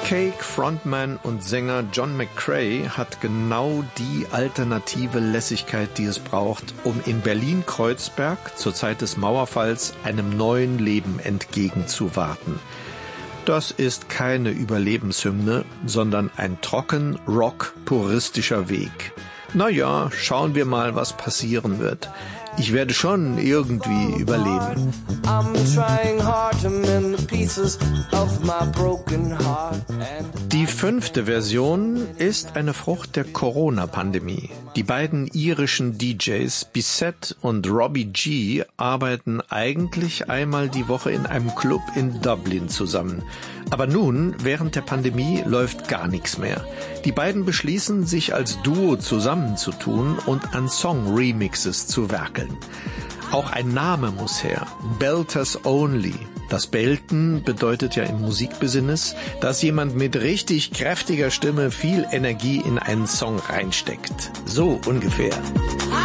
Cake-Frontman und Sänger John McCrae hat genau die alternative Lässigkeit, die es braucht, um in Berlin-Kreuzberg zur Zeit des Mauerfalls einem neuen Leben entgegenzuwarten. Das ist keine Überlebenshymne, sondern ein trocken rock-puristischer Weg. Naja, schauen wir mal, was passieren wird. Ich werde schon irgendwie überleben. Die 5. Version ist eine Frucht der Corona-Pandemie. Die beiden irischen DJs Bissett und Robbie G arbeiten eigentlich einmal die Woche in einem Club in Dublin zusammen. Aber nun, während der Pandemie, läuft gar nichts mehr. Die beiden beschließen, sich als Duo zusammenzutun und an Song-Remixes zu werkeln. Auch ein Name muss her. Belters Only. Das Belten bedeutet ja im Musikbusiness, dass jemand mit richtig kräftiger Stimme viel Energie in einen Song reinsteckt. So ungefähr.